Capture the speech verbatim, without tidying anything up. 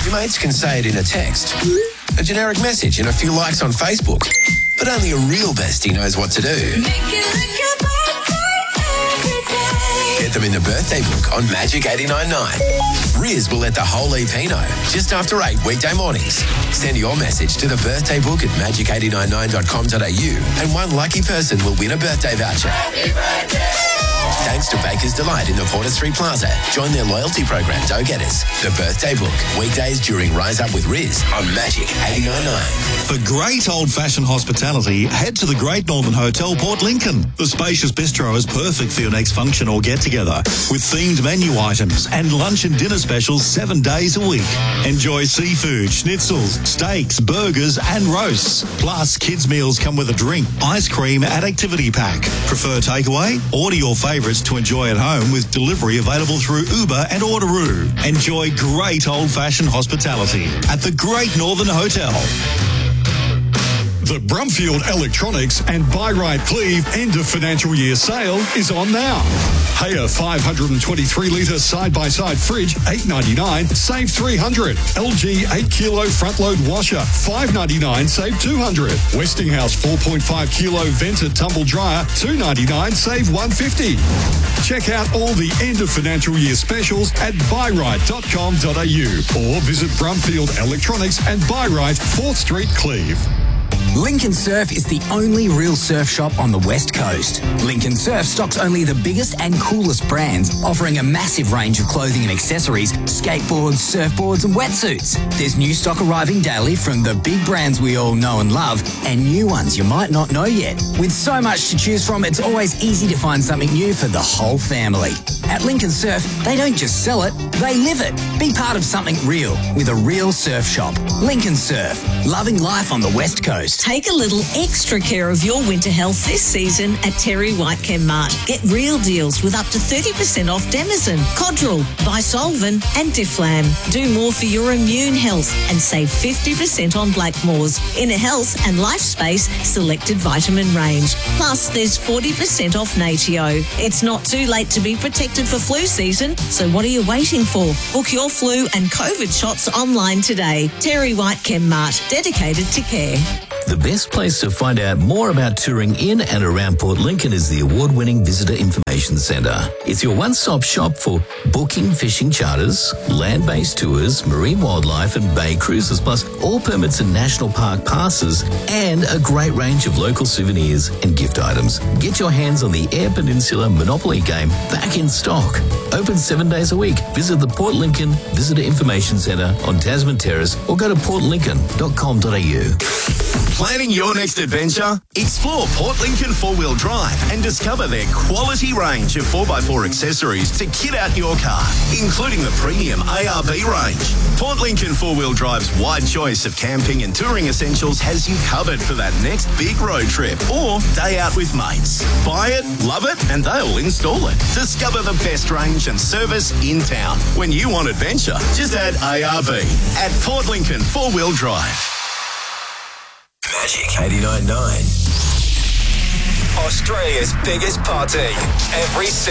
Your mates can say it in a text, a generic message and a few likes on Facebook. But only a real bestie knows what to do. Make it like your birthday every day. Get them in the birthday book on Magic eighty-nine point nine. Riz will let the whole E P know just after eight weekday mornings. Send your message to the birthday book at magic eight nine nine dot com dot a u and one lucky person will win a birthday voucher. Happy birthday. Thanks to Baker's Delight in the Porter Street Plaza. Join their loyalty program, Dough Getters. The Birthday Book. Weekdays during Rise Up with Riz on Magic eighty-nine point nine. For great old-fashioned hospitality, head to the Great Northern Hotel, Port Lincoln. The spacious bistro is perfect for your next function or get-together, with themed menu items and lunch and dinner specials seven days a week. Enjoy seafood, schnitzels, steaks, burgers and roasts. Plus, kids' meals come with a drink, ice cream and activity pack. Prefer takeaway? Order your favourites to enjoy at home with delivery available through Uber and Orderoo. Enjoy great old-fashioned hospitality at the Great Northern Hotel. The Brumfield Electronics and Buy Right Cleve end of financial year sale is on now. Haier five hundred twenty-three litre side-by-side fridge, eight ninety-nine, save three hundred. L G eight kilo front load washer, five ninety-nine, save two hundred. Westinghouse four point five kilo vented tumble dryer, two ninety-nine, save one fifty. Check out all the end of financial year specials at buy right dot com dot a u or visit Brumfield Electronics and Buy Right, fourth Street, Cleve. Lincoln Surf is the only real surf shop on the West Coast. Lincoln Surf stocks only the biggest and coolest brands, offering a massive range of clothing and accessories, skateboards, surfboards and wetsuits. There's new stock arriving daily from the big brands we all know and love, and new ones you might not know yet. With so much to choose from, it's always easy to find something new for the whole family. At Lincoln Surf, they don't just sell it, they live it. Be part of something real with a real surf shop. Lincoln Surf, loving life on the West Coast. Take a little extra care of your winter health this season at Terry White Chemmart. Get real deals with up to thirty percent off Denizen, Codral, Bisolven and Difflam. Do more for your immune health and save fifty percent on Blackmores, Inner Health and Lifespace selected vitamin range. Plus, there's forty percent off Natio. It's not too late to be protected for flu season, so what are you waiting for? Book your flu and COVID shots online today. Terry White Chemmart, dedicated to care. The best place to find out more about touring in and around Port Lincoln is the award-winning Visitor Information Centre. It's your one-stop shop for booking fishing charters, land-based tours, marine wildlife and bay cruises, plus all permits and national park passes, and a great range of local souvenirs and gift items. Get your hands on the Eyre Peninsula Monopoly game back in stock. Open seven days a week. Visit the Port Lincoln Visitor Information Centre on Tasman Terrace or go to port lincoln dot com dot a u. Planning your next adventure? Explore Port Lincoln four-wheel drive and discover their quality range of four by four accessories to kit out your car, including the premium A R B range. Port Lincoln four-wheel drive's wide choice of camping and touring essentials has you covered for that next big road trip or day out with mates. Buy it, love it, and they'll install it. Discover the best range and service in town. When you want adventure, just add A R B at Port Lincoln four-wheel drive. Magic eighty-nine point nine. Australia's biggest party every